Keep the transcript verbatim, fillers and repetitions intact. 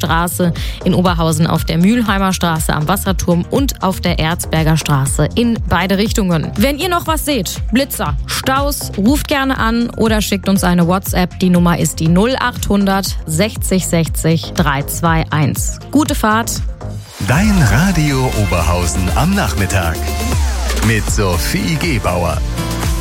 Straße, in Oberhausen auf der Mülheimer Straße am Wasserturm und auf der Erzberger Straße in beide Richtungen. Wenn ihr noch was seht, Blitzer, Staus, ruft gerne an oder schickt uns eine WhatsApp. Die Nummer ist die null acht hundert sechzig sechzig dreihunderteinundzwanzig. Gute Fahrt. Dein Radio Oberhausen am Nachmittag mit Sophie Gebauer.